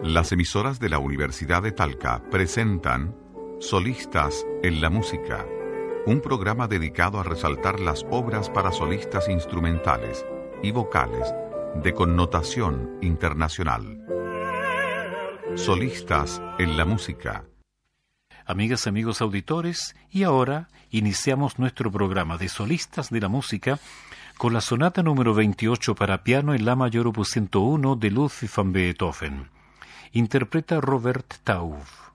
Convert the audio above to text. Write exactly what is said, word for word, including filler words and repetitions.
Las emisoras de la Universidad de Talca presentan Solistas en la Música, un programa dedicado a resaltar las obras para solistas instrumentales y vocales de connotación internacional. Solistas en la Música. Amigas, amigos auditores, y ahora iniciamos nuestro programa de Solistas de la Música con la sonata número veintiocho para piano en la mayor opus ciento uno de Ludwig van Beethoven. Interpreta Robert Taub.